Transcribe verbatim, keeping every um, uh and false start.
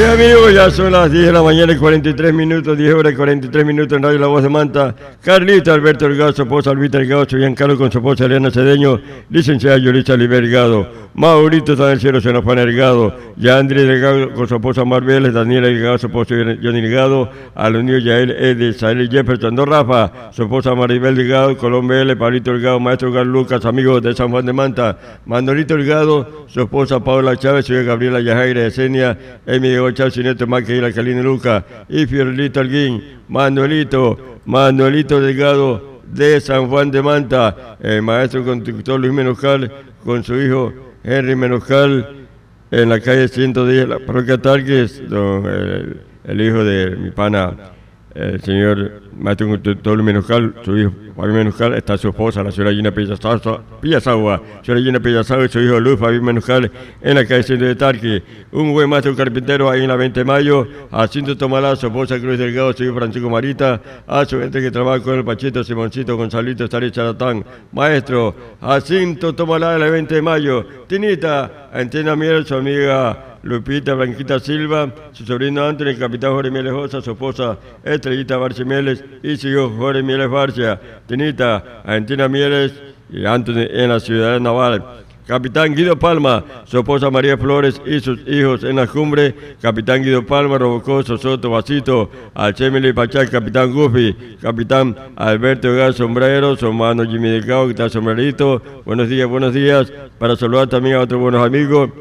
Bien amigos, ya son las diez de la mañana y cuarenta y tres minutos, diez horas y cuarenta y tres minutos en Radio La Voz de Manta. Carlita Alberto Delgado, su esposa Albita Delgado, Giancarlo con su esposa Elena Cedeño, licenciada Yulisa Oliver Delgado, Maurito está en el cielo, se nos pone Delgado, ya Andrés Delgado con su esposa Marbeles, Daniela Delgado, su esposo Johnny Delgado, a los niños Yael, Ede, Sael Jefferson, Don Rafa, su esposa Maribel Delgado, Colombe L, Pablito Delgado, Maestro Carlos Lucas, amigos de San Juan de Manta, Manolito Delgado, su esposa Paola Chávez, su hija Gabriela Yajaira, Esenia, Emi de Gochal, su nieto Maquila, Calina Luca, y Fiorelito Alguín, Manuelito, Manuelito Delgado de San Juan de Manta, el maestro conductor Luis Menoscal, con su hijo Henry Menoscal, en la calle ciento diez, la parroquia Tarques, don, el, el hijo de mi pana, el señor maestro conductor Luis Menoscal, su hijo Fabián Menoscal, está su esposa, la señora Gina Pillasagua, señora Gina Pillasagua y su hijo Luis Fabián Menoscal, en la calle ciento de Tarque. Un buen maestro carpintero ahí en la veinte de mayo, Jacinto Tomalá, su esposa Cruz Delgado, su hijo Francisco Marita, a su gente que trabaja con el Pachito, Simoncito, Gonzalito, Estari Charatán. Maestro Jacinto Tomalá, en la veinte de mayo. Tinita, Antena Miel, su amiga Lupita Blanquita Silva, su sobrino Antonio, el capitán Jorge Mieles Josa, su esposa Estrellita Barcia Mieles y su hijo Jorge Mieles Barcia. Tinita, Argentina Mieles y Antonio en la ciudad de Naval. Capitán Guido Palma, su esposa María Flores y sus hijos en la cumbre. Capitán Guido Palma, Robocoso, Soto, Basito, Alchemili Pachá, Capitán Gufi, Capitán Alberto Gas Sombrero, su hermano Jimmy Delgado, que está sombrerito. Buenos días, buenos días. Para saludar también a otros buenos amigos.